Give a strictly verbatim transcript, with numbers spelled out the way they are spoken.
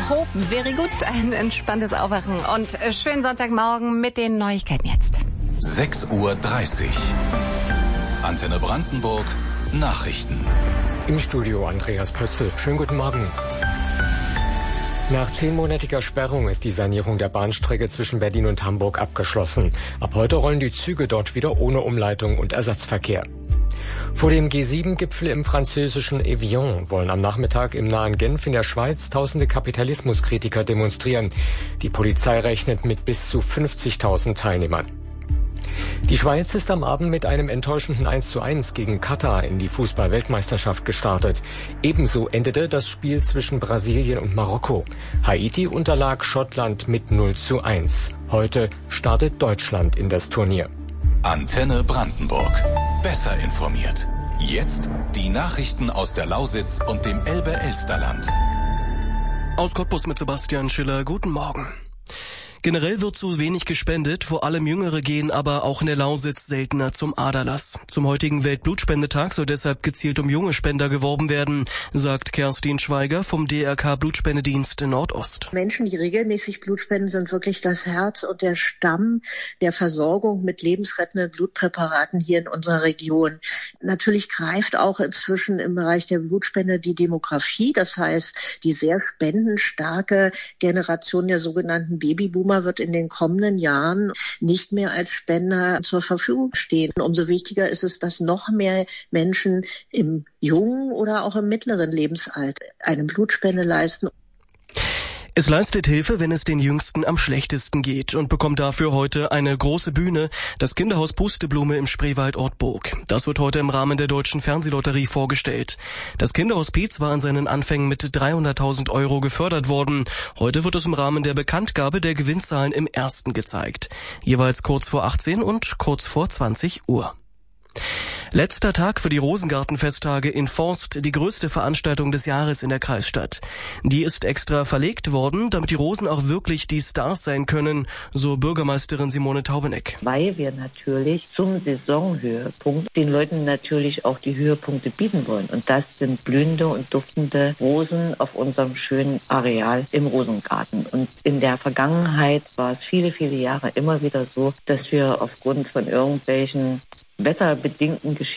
Hope, very good, ein entspanntes Aufwachen und äh, schönen Sonntagmorgen mit den Neuigkeiten jetzt. sechs Uhr dreißig. Antenne Brandenburg, Nachrichten. Im Studio Andreas Pötzl. Schönen guten Morgen. Nach zehnmonatiger Sperrung ist die Sanierung der Bahnstrecke zwischen Berlin und Hamburg abgeschlossen. Ab heute rollen die Züge dort wieder ohne Umleitung und Ersatzverkehr. Vor dem G sieben Gipfel im französischen Evian wollen am Nachmittag im nahen Genf in der Schweiz tausende Kapitalismuskritiker demonstrieren. Die Polizei rechnet mit bis zu fünfzigtausend Teilnehmern. Die Schweiz ist am Abend mit einem enttäuschenden eins zu eins gegen Katar in die Fußball-Weltmeisterschaft gestartet. Ebenso endete das Spiel zwischen Brasilien und Marokko. Haiti unterlag Schottland mit null zu eins. Heute startet Deutschland in das Turnier. Antenne Brandenburg. Besser informiert. Jetzt die Nachrichten aus der Lausitz und dem Elbe-Elsterland. Aus Cottbus mit Sebastian Schiller. Guten Morgen. Generell wird zu wenig gespendet, vor allem Jüngere gehen aber auch in der Lausitz seltener zum Aderlass. Zum heutigen Weltblutspendetag soll deshalb gezielt um junge Spender geworben werden, sagt Kerstin Schweiger vom D R K Blutspendedienst in Nordost. Menschen, die regelmäßig Blut spenden, sind wirklich das Herz und der Stamm der Versorgung mit lebensrettenden Blutpräparaten hier in unserer Region. Natürlich greift auch inzwischen im Bereich der Blutspende die Demografie, das heißt die sehr spendenstarke Generation der sogenannten Babyboomer wird in den kommenden Jahren nicht mehr als Spender zur Verfügung stehen. Umso wichtiger ist es, dass noch mehr Menschen im jungen oder auch im mittleren Lebensalter eine Blutspende leisten. Es leistet Hilfe, wenn es den Jüngsten am schlechtesten geht und bekommt dafür heute eine große Bühne, das Kinderhaus Pusteblume im Spreewald Ortburg. Das wird heute im Rahmen der Deutschen Fernsehlotterie vorgestellt. Das Kinderhospiz war an seinen Anfängen mit dreihunderttausend Euro gefördert worden. Heute wird es im Rahmen der Bekanntgabe der Gewinnzahlen im ersten gezeigt. Jeweils kurz vor achtzehn und kurz vor zwanzig Uhr. Letzter Tag für die Rosengartenfesttage in Forst, die größte Veranstaltung des Jahres in der Kreisstadt. Die ist extra verlegt worden, damit die Rosen auch wirklich die Stars sein können, so Bürgermeisterin Simone Taubeneck. Weil wir natürlich zum Saisonhöhepunkt den Leuten natürlich auch die Höhepunkte bieten wollen. Und das sind blühende und duftende Rosen auf unserem schönen Areal im Rosengarten. Und in der Vergangenheit war es viele, viele Jahre immer wieder so, dass wir aufgrund von irgendwelchen wetterbedingten Geschichten